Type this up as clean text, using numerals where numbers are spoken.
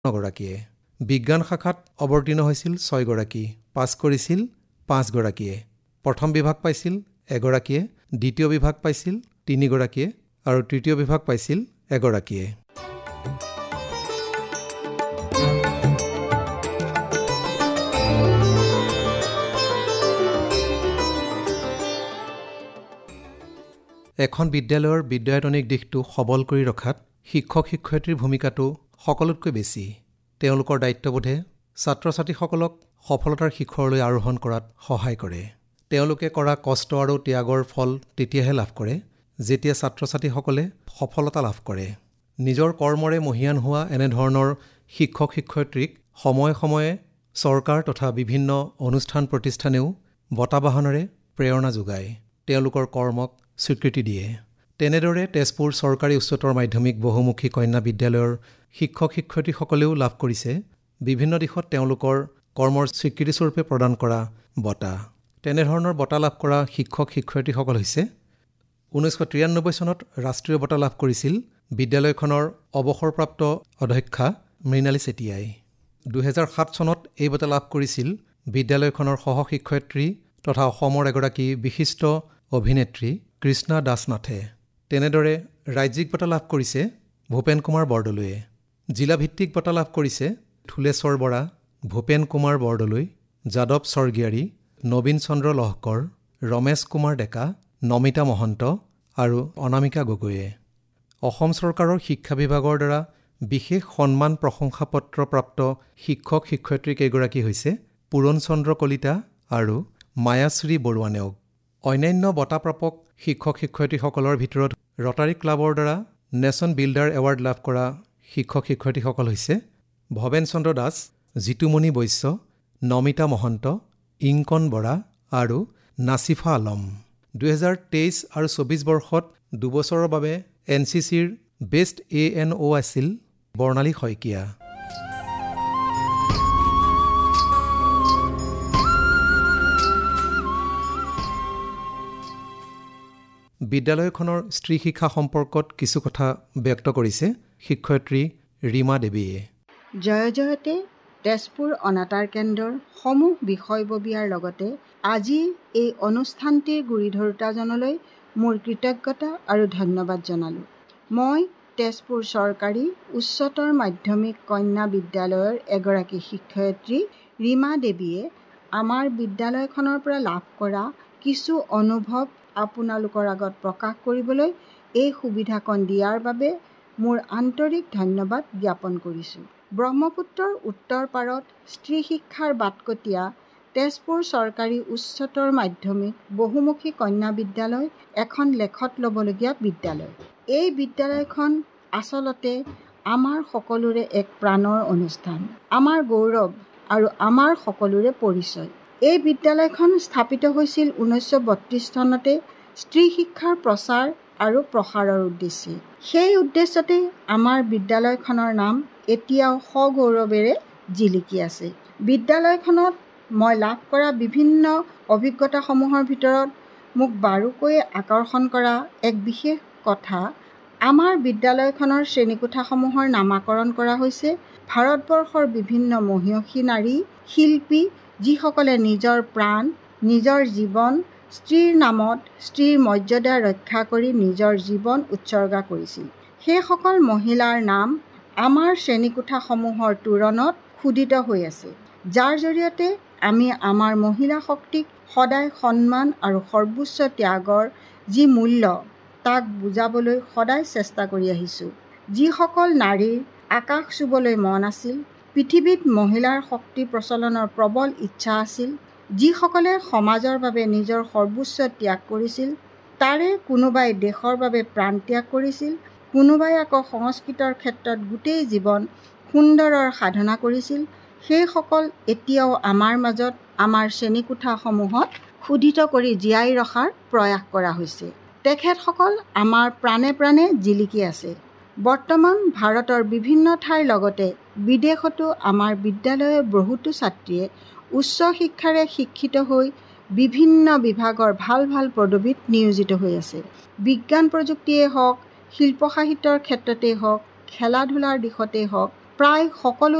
গৰাকীয়ে। বিজ্ঞান শাখাত অৱতীৰ্ণ হৈছিল 6 গৰাকী, পাছ কৰিছিল 5 গৰাকীয়ে। প্ৰথম বিভাগ পাইছিল এগৰাকীয়ে, দ্বিতীয় বিভাগ পাইছিল 3 গৰাকীয়ে আৰু তৃতীয় বিভাগ পাইছিল এগৰাকীয়ে। এখন বিদ্যালয়ৰ বিদ্যায়তনিক দিশটো সবল কৰি ৰখাত শিক্ষক শিক্ষয়িত্ৰীৰ ভূমিকাটো সকলোতকৈ বেছি। তেওঁলোকৰ দায়িত্ববোধে ছাত্ৰ ছাত্ৰীসকলক সফলতাৰ শিখৰলৈ আৰোহণ কৰাত সহায় কৰে। তেওঁলোকে কৰা কষ্ট আৰু ত্যাগৰ ফল তেতিয়াহে লাভ কৰে যেতিয়া ছাত্ৰ ছাত্ৰীসকলে সফলতা লাভ কৰে। নিজৰ কৰ্মৰে মহিয়ান হোৱা এনেধৰণৰ শিক্ষক শিক্ষয়িত্ৰীক সময়ে সময়ে চৰকাৰ তথা বিভিন্ন অনুষ্ঠান প্ৰতিষ্ঠানেও বঁটা বাহনেৰে প্ৰেৰণা যোগায়, তেওঁলোকৰ কৰ্মক স্বীকৃতি দিয়ে। তেনেদৰে তেজপুৰ চৰকাৰী উচ্চতৰ মাধ্যমিক বহুমুখী কন্যা বিদ্যালয়ৰ শিক্ষক শিক্ষয়িত্ৰীসকলেও লাভ কৰিছে বিভিন্ন দিশত তেওঁলোকৰ কৰ্মৰ স্বীকৃতিস্বৰূপে প্ৰদান কৰা বঁটা। তেনেধৰণৰ বঁটা লাভ কৰা শিক্ষক শিক্ষয়িত্ৰীসকল হৈছে 1993 চনত ৰাষ্ট্ৰীয় বঁটা লাভ কৰিছিল বিদ্যালয়খনৰ অৱসৰপ্ৰাপ্ত অধ্যক্ষা মৃণালী চেতিয়াই। 2007 চনত এই বঁটা লাভ কৰিছিল বিদ্যালয়খনৰ সহশিক্ষয়িত্ৰী তথা অসমৰ এগৰাকী বিশিষ্ট অভিনেত্ৰী কৃষ্ণা দাসনাথে। তেনেদৰে ৰাজ্যিক বঁটা লাভ কৰিছে ভূপেন কুমাৰ বৰদলৈয়ে। জিলাভিত্তিক বঁটা লাভ কৰিছে থুলেশ্বৰ বৰা, ভূপেন কুমাৰ বৰদলৈ, যাদৱ স্বৰ্গীয়াৰী, নবীন চন্দ্ৰ লহকৰ, ৰমেশ কুমাৰ ডেকা, নমিতা মহন্ত আৰু অনামিকা গগৈয়ে। অসম চৰকাৰৰ শিক্ষা বিভাগৰ দ্বাৰা বিশেষ সন্মান প্ৰশংসাপত্ৰপ্ৰাপ্ত শিক্ষক শিক্ষয়িত্ৰী কেইগৰাকী হৈছে পূৰণ চন্দ্ৰ কলিতা আৰু মায়াশ্ৰী বৰুৱা নেওগ। অন্যান্য বঁটাপ্ৰাপক শিক্ষক শিক্ষয়িত্ৰীসকলৰ ভিতৰত ৰটাৰী ক্লাবৰ দ্বাৰা নেশ্যন বিল্ডাৰ এৱাৰ্ড লাভ কৰা শিক্ষক শিক্ষয়িত্ৰীসকল হৈছে ভৱেন চন্দ্ৰ দাস, জিতুমণি বৈশ্য, নমিতা মহন্ত, ইংকন বৰা আৰু নাচিফা আলম। 2023 আৰু 24 বৰ্ষত 2 বছৰৰ বাবে NCCৰ বেষ্ট ANO আছিল বৰ্ণালী শইকীয়া। বিদ্যালয়খনৰ স্ত্ৰী শিক্ষা সম্পৰ্কত কিছু কথা ব্যক্ত কৰিছে শিক্ষয়িত্ৰী ৰীমা দেৱীয়ে। জয়তে তেজপুৰ অনাতাঁৰ কেন্দ্ৰৰ সমূহ বিষয়ববীয়াৰ লগতে আজি এই অনুষ্ঠানটিৰ গুৰিধৰোতাজনলৈ মোৰ কৃতজ্ঞতা আৰু ধন্যবাদ জনালোঁ। মই তেজপুৰ চৰকাৰী উচ্চতৰ মাধ্যমিক কন্যা বিদ্যালয়ৰ এগৰাকী শিক্ষয়িত্ৰী ৰীমা দেৱীয়ে আমাৰ বিদ্যালয়খনৰ পৰা লাভ কৰা কিছু অনুভৱ আপোনালোকৰ আগত প্ৰকাশ কৰিবলৈ এই সুবিধাকণ দিয়াৰ বাবে মোৰ আন্তৰিক ধন্যবাদ জ্ঞাপন কৰিছোঁ। ব্ৰহ্মপুত্ৰৰ উত্তৰ পাৰত স্ত্ৰী শিক্ষাৰ বাটকটীয়া তেজপুৰ চৰকাৰী উচ্চতৰ মাধ্যমিক বহুমুখী কন্যা বিদ্যালয় এখন লেখত ল'বলগীয়া বিদ্যালয়। এই বিদ্যালয়খন আচলতে আমাৰ সকলোৰে এক প্ৰাণৰ অনুষ্ঠান, আমাৰ গৌৰৱ আৰু আমাৰ সকলোৰে পৰিচয়। এই বিদ্যালয়খন স্থাপিত হৈছিল 1932 চনতে স্ত্ৰী শিক্ষাৰ প্ৰচাৰ আৰু প্ৰসাৰৰ উদ্দেশ্যে। সেই উদ্দেশ্যতে আমাৰ বিদ্যালয়খনৰ নাম এতিয়াও সগৌৰৱেৰে জিলিকি আছে। বিদ্যালয়খনত মই লাভ কৰা বিভিন্ন অভিজ্ঞতাসমূহৰ ভিতৰত মোক বাৰুকৈ আকৰ্ষণ কৰা এক বিশেষ কথা, আমাৰ বিদ্যালয়খনৰ শ্ৰেণীকোঠাসমূহৰ নামাকৰণ কৰা হৈছে ভাৰতবৰ্ষৰ বিভিন্ন মহিয়সী নাৰী শিল্পী যিসকলে নিজৰ প্ৰাণ, নিজৰ জীৱন স্ত্ৰীৰ নামত, স্ত্ৰীৰ মৰ্যাদা ৰক্ষা কৰি নিজৰ জীৱন উৎসৰ্গা কৰিছিল। সেইসকল মহিলাৰ নাম আমাৰ শ্ৰেণীকোঠাসমূহৰ তোৰণত খোদিত হৈ আছে, যাৰ জৰিয়তে আমি আমাৰ মহিলা শক্তিক সদায় সন্মান আৰু সৰ্বোচ্চ ত্যাগৰ যি মূল্য তাক বুজাবলৈ সদায় চেষ্টা কৰি আহিছোঁ। যিসকল নাৰীৰ আকাশ চুবলৈ মন আছিল, পৃথিৱীত মহিলাৰ শক্তি প্ৰচলনৰ প্ৰবল ইচ্ছা আছিল, যিসকলে সমাজৰ বাবে নিজৰ সৰ্বোচ্চ ত্যাগ কৰিছিল, তাৰে কোনোবাই দেশৰ বাবে প্ৰাণ ত্যাগ কৰিছিল, কোনোবাই আকৌ সংস্কৃতৰ ক্ষেত্ৰত গোটেই জীৱন সুন্দৰৰ সাধনা কৰিছিল, সেইসকল এতিয়াও আমাৰ মাজত আমাৰ শ্ৰেণীকোঠাসমূহত খোদিত কৰি জীয়াই ৰখাৰ প্ৰয়াস কৰা হৈছে। তেখেতসকল আমাৰ প্ৰাণে প্ৰাণে জিলিকি আছে। বৰ্তমান ভাৰতৰ বিভিন্ন ঠাইৰ লগতে বিদেশতো আমাৰ বিদ্যালয়ৰ বহুতো ছাত্ৰীয়ে উচ্চ শিক্ষাৰে শিক্ষিত হৈ বিভিন্ন বিভাগৰ ভাল ভাল পদবীত নিয়োজিত হৈ আছে। বিজ্ঞান প্ৰযুক্তিয়েই হওক, শিল্প সাহিত্যৰ ক্ষেত্ৰতেই হওক, খেলা ধূলাৰ দিশতেই হওক, প্ৰায় সকলো